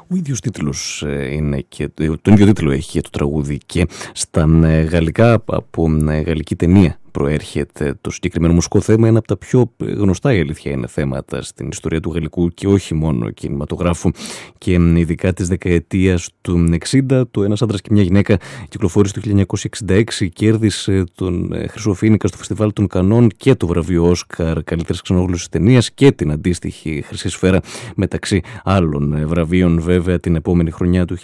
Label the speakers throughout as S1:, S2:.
S1: Ο ίδιος τίτλος είναι και τον ίδιο τίτλο έχει και το τραγούδι και στα γαλλικά, από γαλλική ταινία προέρχεται το συγκεκριμένο μουσικό θέμα. Ένα από τα πιο γνωστά, η αλήθεια είναι, θέματα στην ιστορία του γαλλικού και όχι μόνο κινηματογράφου, και ειδικά της δεκαετίας του 60. Το Ένας άντρας και μια γυναίκα κυκλοφόρησε το 1966, κέρδισε τον Χρυσό Φοίνικα στο Φεστιβάλ των Κανών και το βραβείο Όσκαρ καλύτερης ξενόγλωσσης ταινίας και την αντίστοιχη Χρυσή Σφαίρα, μεταξύ άλλων βραβείων. Βέβαια την επόμενη χρονιά του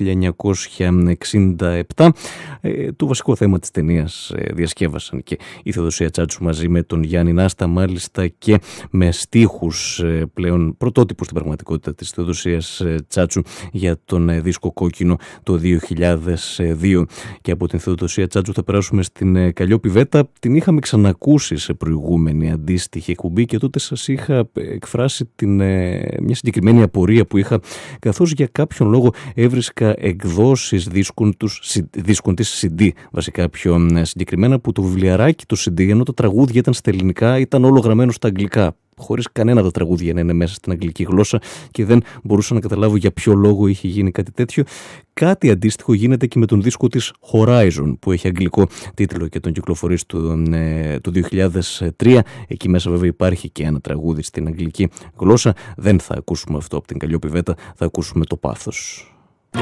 S1: 1967 το βασικό θέμα της ταινίας διασκεύασαν και η Θεοδοσία Τσάτσου μαζί με τον Γιάννη Νάστα, μάλιστα και με στίχους πλέον πρωτότυπους στην πραγματικότητα της Θεοδοσίας Τσάτσου για τον δίσκο Κόκκινο το 2002. Και από την Θεοδοσία Τσάτσου θα περάσουμε στην Καλλιόπη Βέτα. Την είχαμε ξανακούσει σε προηγούμενη αντίστοιχη εκπομπή και τότε σας είχα εκφράσει μια συγκεκριμένη απορία που είχα, καθώς για κάποιον λόγο έβρισκα εκδόσεις δίσκων της CD, βασικά πιο συγκεκριμένα, που το βιβλιαράκι του CD, ενώ τα τραγούδια ήταν στα ελληνικά, ήταν όλο γραμμένο στα αγγλικά, χωρίς κανένα τα τραγούδια να είναι μέσα στην αγγλική γλώσσα, και δεν μπορούσα να καταλάβω για ποιο λόγο είχε γίνει κάτι τέτοιο. Κάτι αντίστοιχο γίνεται και με τον δίσκο της Horizon, που έχει αγγλικό τίτλο και τον κυκλοφορεί του 2003. Εκεί μέσα βέβαια υπάρχει και ένα τραγούδι στην αγγλική γλώσσα. Δεν θα ακούσουμε αυτό από την Καλλιόπη Βέτα, θα ακούσουμε το Πάθος.